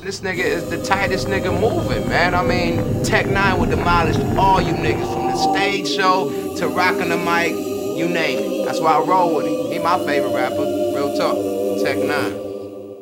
This nigga is the tightest nigga moving, man. I mean, Tech Nine would demolish all you niggas from the stage show to rocking the mic, you name it. That's why I roll with him. He my favorite rapper. Real talk. Tech Nine.